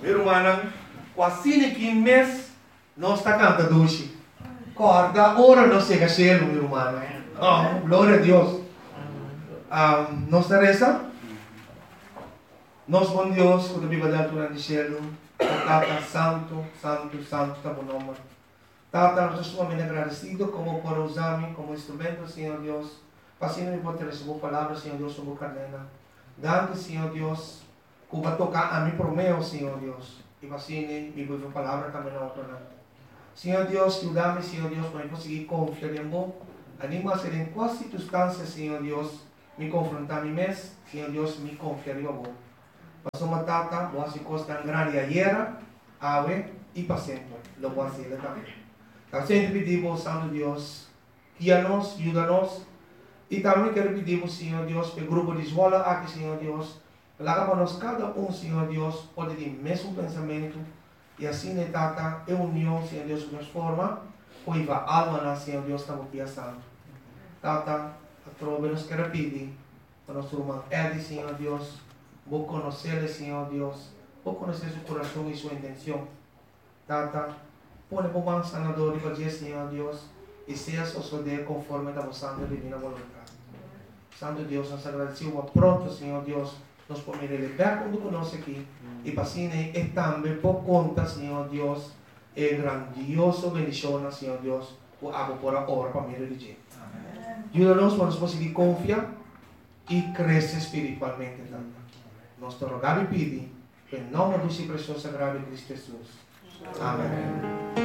Meu irmão, quase que mês nós está cantando doce. Corda, ora não chega cheio, meu irmão. Oh, glória a Deus. Nós está reza? Nós, bom Deus, quando a Bíblia da altura de céu, Tata, santo, santo, santo, está bom nome. Tata, nós estamos muito agradecidos como por usar-me como instrumento, Senhor Deus. Passando me pode receber a palavra, Senhor Deus, sobre a cadena. Dando, Senhor Deus, que vai tocar a mim por meu, Senhor Deus. E assim, me vou a palavra também na outra. Senhor Deus, ajuda-me, Senhor Deus, para eu conseguir confiar em você. Anima a ser em quais circunstâncias, Senhor Deus, me confrontar a mim mesmo, Senhor Deus, me confiar em você. Passou uma tata, boa se costa grande ayer, ave e para sempre. Lo voy a hacer também. Então, sempre pedimos, Santo Deus, guia-nos, ajuda-nos. E também quero pedir, Senhor Deus, para o grupo de escola aqui, Senhor Deus, para que nós cada Senhor Deus, pode ter o mesmo pensamento. E assim, tata, é união, Senhor Deus, de forma, pois a alma, Senhor Deus, está aqui santo. Tata, a trova nos quer pedir, para nosso irmão Edi, Senhor Deus, vou conhecer, Senhor Deus, vou conhecer seu coração e sua intenção. Tata, põe por mão sanador e para Senhor Deus, e seja suceder conforme a vossa divina vontade. Santo Deus, nós agradecemos pronto, Senhor Deus, nos poder elevar quando conosco aqui. E para assim, é também por conta, Senhor Deus, é grandioso bendição, Senhor Deus, o abo por a hora para me dirigir. Ajuda-nos para nos conseguir confiar e crescer espiritualmente também. Nós te rogamos e pedimos, em nome do seu precioso sagrado Cristo Jesus. Amém.